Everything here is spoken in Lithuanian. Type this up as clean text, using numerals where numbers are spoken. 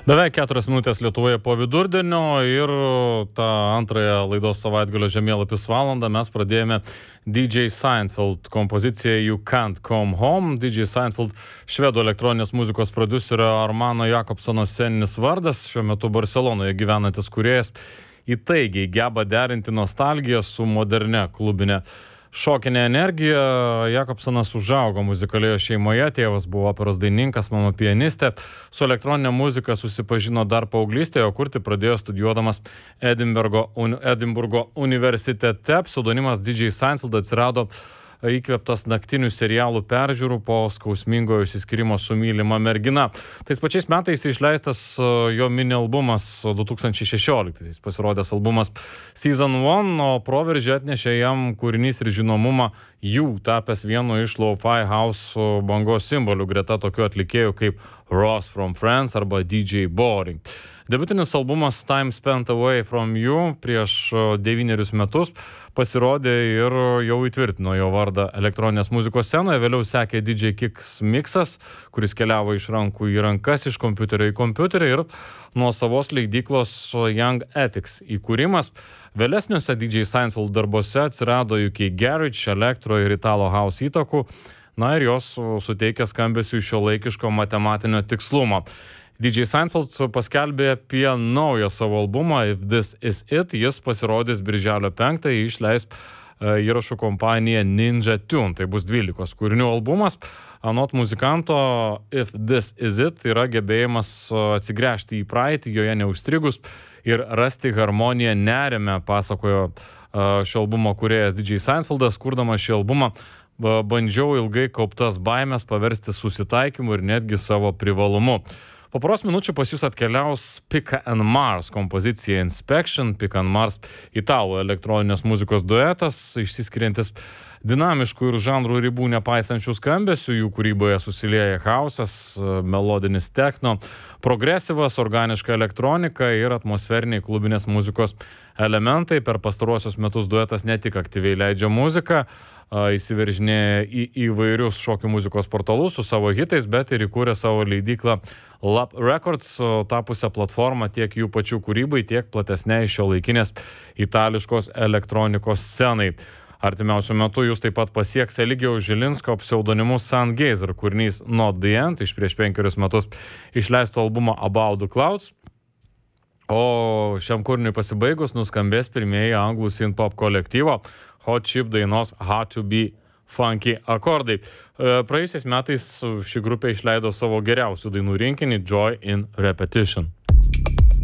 Beveik 4 minutės Lietuvoje po vidurdienio ir tą antrąją laidos savaitgalio žemėlapis valandą mes pradėjome DJ Seinfeld kompoziciją You Can't Come Home. DJ Seinfeld švedų elektroninės muzikos prodiuserio Armano Jakobsono sceninis vardas, šiuo metu Barcelonoje gyvenantis kūrėjas, įtaigiai geba derinti nostalgiją su moderne klubinė šokinė energija. Jakobsonas užaugo muzikalioje šeimoje, tėvas buvo operos dainininkas, mama pianistė. Su elektroninė muzika susipažino dar paauglystėje, o kurti pradėjo studijuodamas Edinburgo universitete. Pseudonimas DJ Seinfeld atsirado įkvėptas naktinių serialų peržiūrų po skausmingo išsiskyrimo su mylima mergina. Tais pačiais metais išleistas jo mini albumas 2016. Pasirodęs albumas Season 1, o proveržį atnešė jam kūrinys ir žinomumą jų tapęs vienu iš lo-fi house bangos simbolių greta tokių atlikėjų kaip Ross from Friends arba DJ Boring. Debiutinis albumas Time Spent Away From You prieš 9 metus pasirodė ir jau įtvirtino jo vardą elektroninės muzikos scenoje. Vėliau sekė DJ Kicks miksas, kuris keliavo iš rankų į rankas, iš kompiuterio į kompiuterį, ir nuo savos leidyklos Young Ethics įkūrimas. Vėlesniuose DJ Seinfeld darbuose atsirado UK Garage, elektro ir italo house įtakų, ir jos suteikia skambesiui šiuolaikiško matematinio tikslumo. DJ Seinfeld paskelbė apie naują savo albumą If This Is It. Jis pasirodys birželio 5, išleis įrašų kompanija Ninja Tune. Tai bus 12 kūrinių albumas. Anot muzikanto, If This Is It yra gebėjimas atsigręžti į praeitį, joje neužstrigus ir rasti harmoniją nerime, pasakojo šio albumo kūrėjas DJ Seinfeldas. Kurdamas šį albumą bandžiau ilgai kauptas baimės paversti susitaikymu ir netgi savo privalumu. Po poros minučių pas jūs atkeliaus Pika and Mars kompozicija Inspection. Pika and Mars italų elektroninės muzikos duetas, išsiskiriantis dinamiškų ir žanrų ribų nepaisančių skambesių. Jų kūryboje susilieja hausas, melodinis techno, progresyvas, organiška elektronika ir atmosferiniai klubinės muzikos elementai. Per pastaruosius metus duetas ne tik aktyviai leidžia muziką, įsiveržinėja į įvairius šokių muzikos portalus su savo hitais, bet ir įkūrė savo leidyklą Lab Records, tapusią platformą tiek jų pačių kūrybai, tiek platesniai šiuolaikinės itališkos elektronikos scenai. Artimiausiu metu jūs taip pat pasieks Eligijaus Žilinsko pseudonimu Sungazer kūrinys Not The End iš prieš 5 metus išleisto albumo About The Clouds. O šiam kūriniui pasibaigus nuskambės pirmieji anglų synth-pop kolektyvo Hot Chip dainos Hard To Be Funky akordai. Praėjusiais metais ši grupė išleido savo geriausių dainų rinkinį Joy in Repetition.